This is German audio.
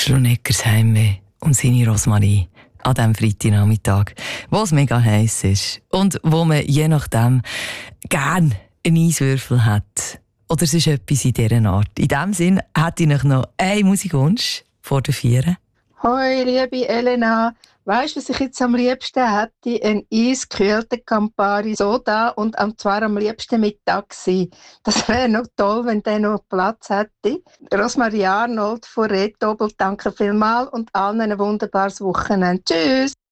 Schloneckers Heimweh und seine Rosmarie an diesem Freitagnachmittag, wo es mega heiß ist und wo man je nachdem gerne einen Eiswürfel hat. Oder es ist etwas in dieser Art. In diesem Sinn hätte ich noch einen Musikwunsch vor der Vieren. Hoi, liebe Elena. Weisst du, was ich jetzt am liebsten hätte? Ein eiskühlter Campari Soda und zwar am liebsten mit Taxi. Das wäre noch toll, wenn der noch Platz hätte. Rosmarie Arnold von Red Doppel, danke vielmals und allen ein wunderbares Wochenende. Tschüss!